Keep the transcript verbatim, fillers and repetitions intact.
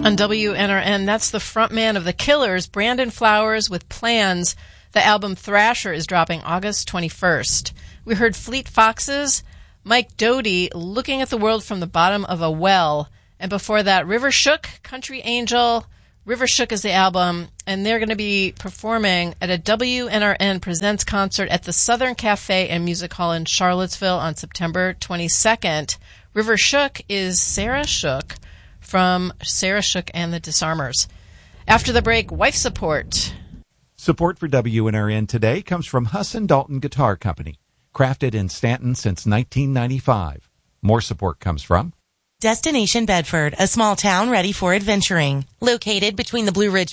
On W N R N, that's the frontman of The Killers, Brandon Flowers, with Plans. The album Thrasher is dropping August twenty-first. We heard Fleet Foxes, Mike Doty, Looking at the World from the Bottom of a Well. And before that, River Shook, Country Angel. River Shook is the album, and they're going to be performing at a W N R N Presents concert at the Southern Cafe and Music Hall in Charlottesville on September twenty-second. River Shook is Sarah Shook from Sarah Shook and the Disarmers. After the break, Wife Support. Support for W N R N today comes from Husson Dalton Guitar Company, crafted in Stanton since nineteen ninety-five. More support comes from Destination Bedford, a small town ready for adventuring. Located between the Blue Ridge